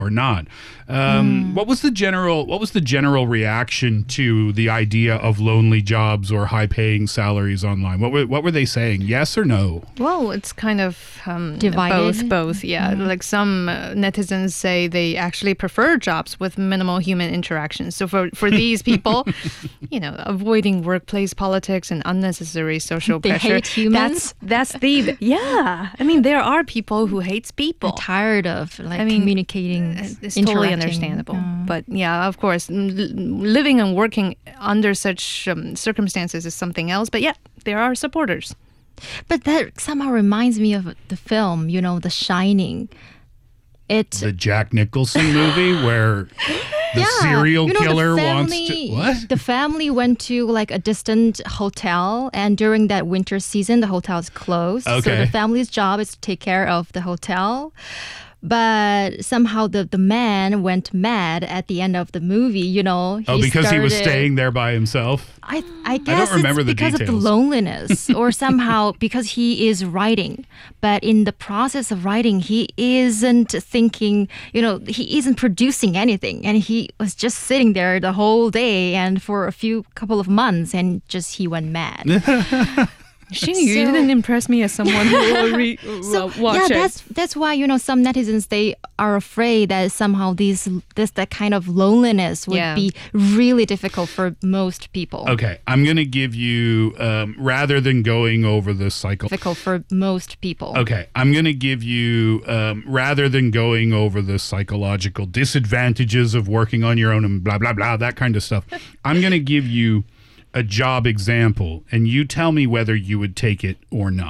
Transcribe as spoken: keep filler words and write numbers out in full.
or not. Um, mm. What was the general What was the general reaction to the idea of lonely jobs or high paying salaries online? What were What were they saying? Yes or no? Well, it's kind of um, divided. Both, both. Yeah, mm. like some uh, netizens say they actually prefer jobs with minimal human interaction. So for for these people, you know, avoiding workplace politics and unnecessary social they pressure. Hate humans. That's that's the yeah. I mean, there are people who hate people. They're tired of like I mean, communicating. It's totally understandable. Mm. But yeah, of course, l- living and working under such um, circumstances is something else. But yeah, there are supporters. But that somehow reminds me of the film, you know, The Shining. It the Jack Nicholson movie where the yeah, serial you know, killer the family, wants to what? The family went to like a distant hotel, and during that winter season, the hotel is closed. Okay. So the family's job is to take care of the hotel. But somehow the, the man went mad at the end of the movie, you know. He oh, because started, he was staying there by himself? I, I guess I don't remember it's the because details. of the loneliness or somehow because he is writing. But in the process of writing, he isn't thinking, you know, he isn't producing anything. And he was just sitting there the whole day and for a few couple of months and just he went mad. Xing Yu so, didn't impress me as someone who will re- so, watch yeah, it. that's that's why, you know, some netizens, they are afraid that somehow these this that kind of loneliness would yeah. be really difficult for most people. Okay, I'm going to give you, um, rather than going over the cycle... Difficult for most people. Okay, I'm going to give you, um, rather than going over the psychological disadvantages of working on your own and blah, blah, blah, that kind of stuff, I'm going to give you a job example, and you tell me whether you would take it or not.